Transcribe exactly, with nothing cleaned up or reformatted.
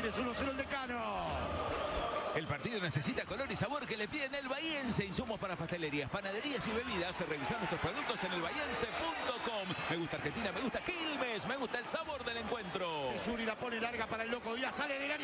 Talleres, uno cero el Decano. El partido necesita color y sabor que le piden el Bahiense. Insumos para pastelerías, panaderías y bebidas. Revisar nuestros productos en el bahiense punto com. Me gusta Argentina, me gusta Quilmes, me gusta el sabor del encuentro. Suri la pone larga para el Loco Díaz, sale del área.